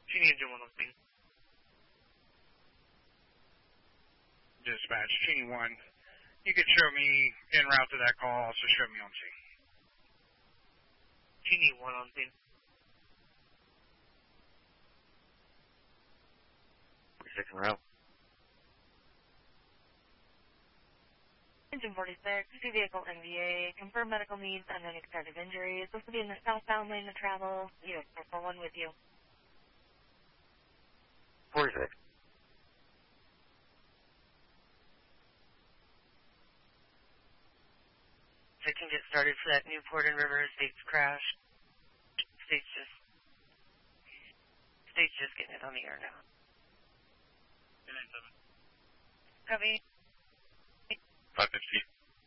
Cheney engine 1 on scene. Dispatch, Cheney 1. You could show me en route to that call, also show me on scene. Cheney 1 on scene. 46 en route. Engine 46, two vehicle NVA, confirm medical needs and unexpected injuries. This will be in the southbound lane of travel. US 441 with you. 46. So I can get started for that Newport and River Estates crash. State's just getting it on the air now. 297. Copy. 550.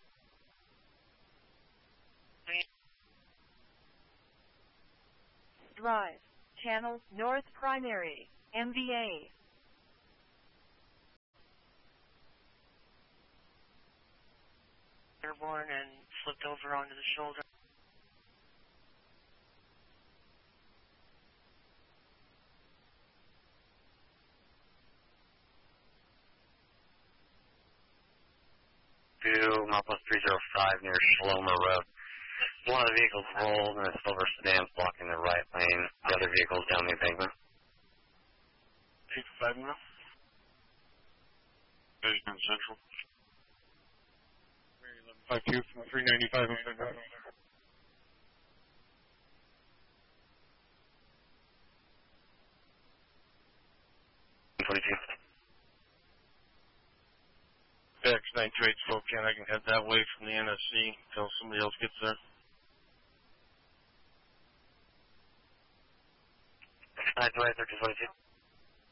Drive. Channel North Primary. MVA. Airborne and flipped over onto the shoulder. To Milepost 305 near Shlomer Road. One of the vehicles rolled and a silver sedan blocking the right lane. The other vehicle's down the embankment. 225 now. Edgemont Central. 52 from 395 on the road. X928 Spokane, I can head that way from the NFC until somebody else gets there. 928, 1322.